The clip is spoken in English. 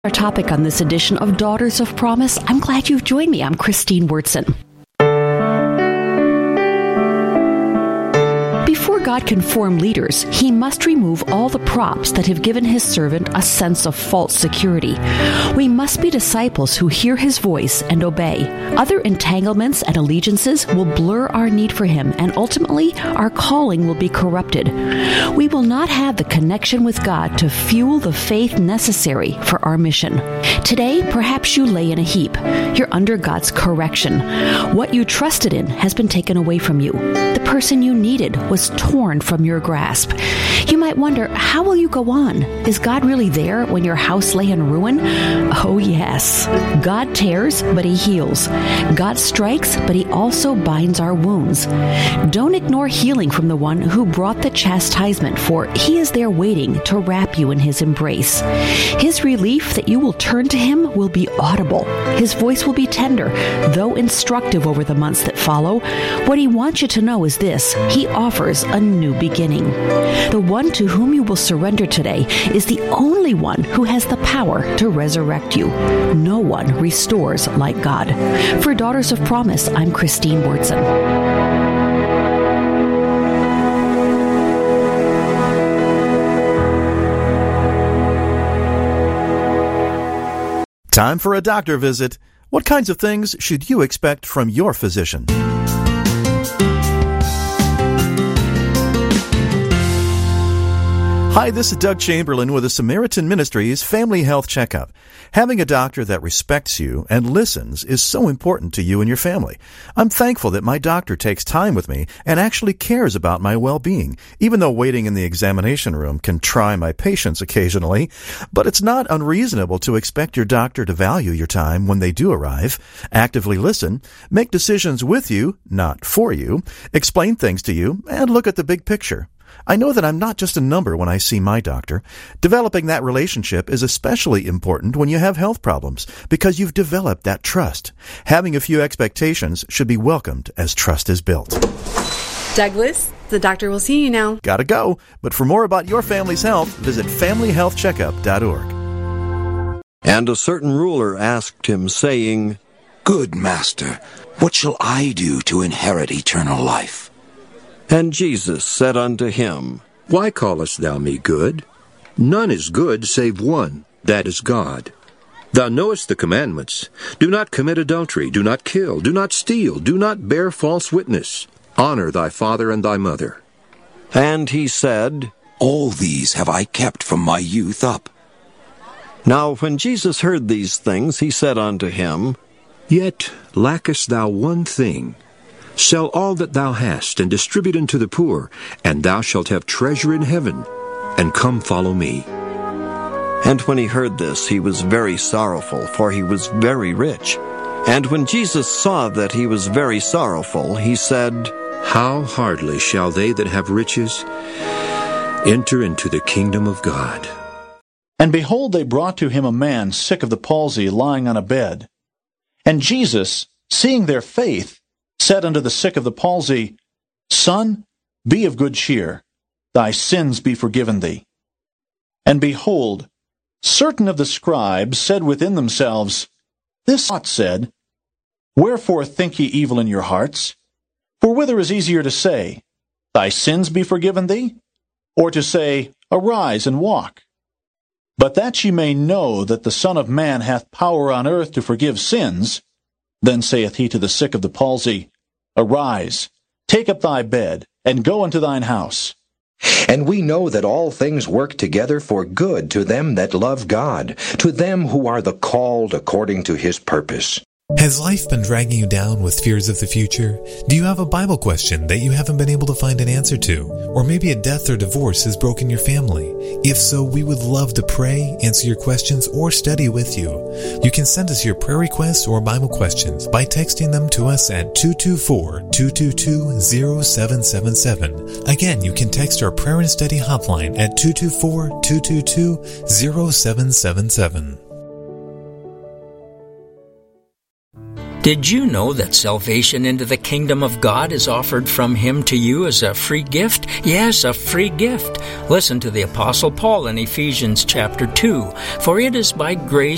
Our topic on this edition of Daughters of Promise. I'm glad you've joined me. I'm Christine Wurtson. Before God can form leaders, He must remove all the props that have given His servant a sense of false security. We must be disciples who hear His voice and obey. Other entanglements and allegiances will blur our need for Him, and ultimately, our calling will be corrupted. We will not have the connection with God to fuel the faith necessary for our mission. Today, perhaps you lay in a heap. You're under God's correction. What you trusted in has been taken away from you. The person you needed was torn from your grasp. You might wonder, how will you go on? Is God really there when your house lay in ruin? Oh, yes. God tears, but He heals. God strikes, but He also binds our wounds. Don't ignore healing from the one who brought the chastisement, for He is there waiting to wrap you in His embrace. His relief that you will turn to Him will be audible. His voice will be tender, though instructive over the months that follow. What He wants you to know is this: He offers a new beginning. The one to whom you will surrender today is the only one who has the power to resurrect you. No one restores like God. For Daughters of Promise, I'm Christine Wurtson. Time for a doctor visit. What kinds of things should you expect from your physician? Hi, this is Doug Chamberlain with the Samaritan Ministries Family Health Checkup. Having a doctor that respects you and listens is so important to you and your family. I'm thankful that my doctor takes time with me and actually cares about my well-being, even though waiting in the examination room can try my patience occasionally. But it's not unreasonable to expect your doctor to value your time when they do arrive, actively listen, make decisions with you, not for you, explain things to you, and look at the big picture. I know that I'm not just a number when I see my doctor. Developing that relationship is especially important when you have health problems because you've developed that trust. Having a few expectations should be welcomed as trust is built. Douglas, the doctor will see you now. Gotta go. But for more about your family's health, visit FamilyHealthCheckup.org. And a certain ruler asked him, saying, Good master, what shall I do to inherit eternal life? And Jesus said unto him, Why callest thou me good? None is good save one, that is God. Thou knowest the commandments. Do not commit adultery, do not kill, do not steal, do not bear false witness. Honor thy father and thy mother. And he said, All these have I kept from my youth up. Now when Jesus heard these things, he said unto him, Yet lackest thou one thing. Sell all that thou hast, and distribute unto the poor, and thou shalt have treasure in heaven. And come follow me. And when he heard this, he was very sorrowful, for he was very rich. And when Jesus saw that he was very sorrowful, he said, How hardly shall they that have riches enter into the kingdom of God. And behold, they brought to him a man sick of the palsy, lying on a bed. And Jesus, seeing their faith, said unto the sick of the palsy, Son, be of good cheer, thy sins be forgiven thee. And behold, certain of the scribes said within themselves, This thought said, Wherefore think ye evil in your hearts? For whither is easier to say, Thy sins be forgiven thee? Or to say, Arise and walk? But that ye may know that the Son of Man hath power on earth to forgive sins, then saith he to the sick of the palsy, Arise, take up thy bed, and go into thine house. And we know that all things work together for good to them that love God, to them who are the called according to His purpose. Has life been dragging you down with fears of the future? Do you have a Bible question that you haven't been able to find an answer to? Or maybe a death or divorce has broken your family? If so, we would love to pray, answer your questions, or study with you. You can send us your prayer requests or Bible questions by texting them to us at 224-222-0777. Again, you can text our prayer and study hotline at 224-222-0777. Did you know that salvation into the kingdom of God is offered from Him to you as a free gift? Yes, a free gift. Listen to the Apostle Paul in Ephesians chapter 2. For it is by grace